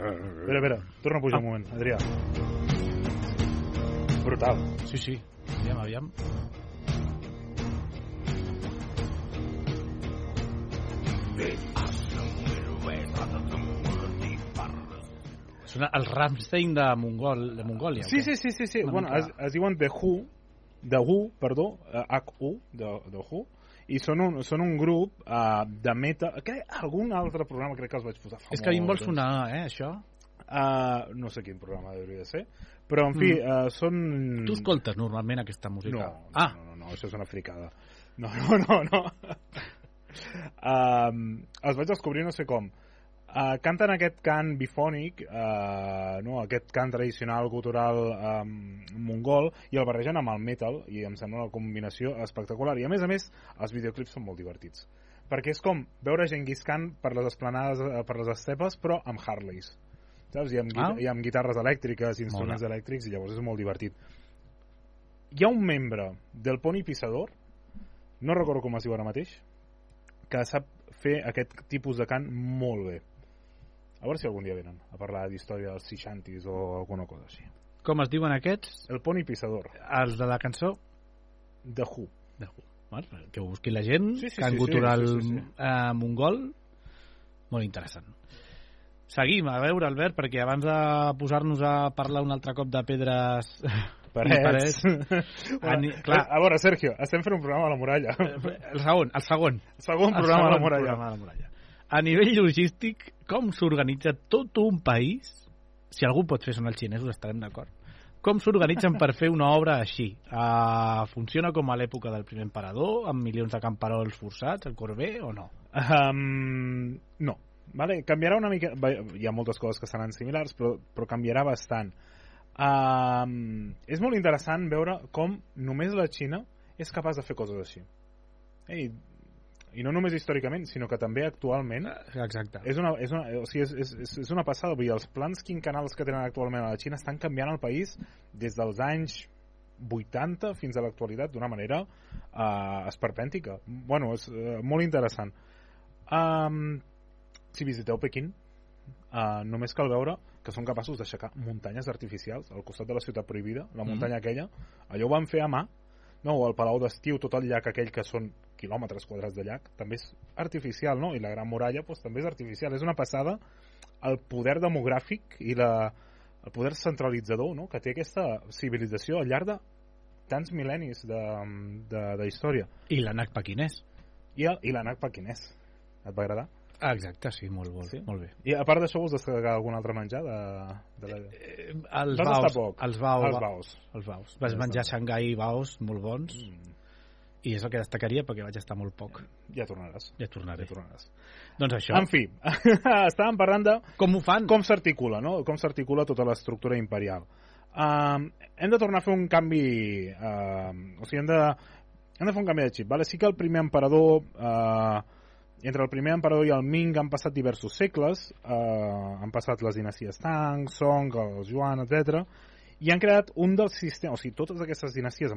Espera, torna a pujar un moment, Adrià. Brutal. Sí. Aviam. Són els Rammstein de Mongòlia. Sí. Bueno, es diuen The Who, H-U, The Who, i són un grup de metal... Algun altre programa crec que els vaig posar fa molt. És que a mi em vol sonar, això. No sé quin programa hauria de ser, però en fi, són... Tu escoltes normalment aquesta música? No, això és una fricada. No. Els vaig descobrir no sé com. Canten aquest cant bifònic, aquest cant tradicional cultural mongol, i el barregen amb el metal, i em sembla una combinació espectacular. I a més, els videoclips són molt divertits. Perquè és com veure gent guiscant per les esplanades, per les estepes, però amb Harleys. Saps? I amb guitarres elèctriques, instruments elèctrics, i llavors és molt divertit. Hi ha un membre del Pony Pissador, no recordo com es diu ara mateix, que sap fer aquest tipus de cant molt bé. A veure si algun dia venen a parlar d'història dels 60s o alguna cosa així. Com es diuen aquests? El Pony Pissador. Els de la cançó? The Who. Que ho busqui la gent, cant cultural mongol. Molt interessant. Seguim, a veure, Albert, perquè abans de posar-nos a parlar un altre cop de pedres... Parets. Clar. A veure, Sergio, estem fent un programa a la muralla. El segon programa a la muralla. A nivell logístic, com s'organitza tot un país, si algú pot fer sonar els xinesos, estarem d'acord, com s'organitzen per fer una obra així? Funciona com a l'època del primer emperador, amb milions de camperols forçats, el Corbé, o no? No. Vale, canviarà una mica... Hi ha moltes coses que seran similars, però canviarà bastant. És molt interessant veure com només la Xina és capaç de fer coses així. I no només històricament, sinó que també actualment. Exacte. És una passada. Vull dir, els plans quinquennals que tenen actualment a la Xina estan canviant el país des dels anys 80 fins a l'actualitat d'una manera esperpèntica. Bueno, és molt interessant. Si visiteu Pequín, només cal veure que són capaços d'aixecar muntanyes artificials al costat de la ciutat prohibida, la muntanya aquella. Allò ho van fer a mà. No, o el Palau d'Estiu, tot el llac aquell que són quilòmetres quadrats de llac, també és artificial, no? I la Gran Muralla també és artificial. És una passada el poder demogràfic i el poder centralitzador, no?, que té aquesta civilització al llarg de tants mil·lennis de història. I l'ànec pequinès. I l'ànec pequinès. Et va agradar? Exacte, sí, molt bé. I a part d'això, vols destacar algun altre menjar? Els baos. Vas menjar Xangai i baos molt bons, i és el que destacaria perquè vaig estar molt poc. Ja tornaràs. Doncs això. En fi, estàvem parlant de com ho fan, com s'articula, no? Com s'articula tota l'estructura imperial. Hem de tornar a fer un canvi, o sigui, hem de fer un canvi de xip, vale? Sí que el primer emperador... Entre el primer emperador i el Ming han passat diversos segles, han passat les dinasties Tang, Song, els Yuan, etc. I han creat un dels sistemes, o sigui, totes aquestes dinasties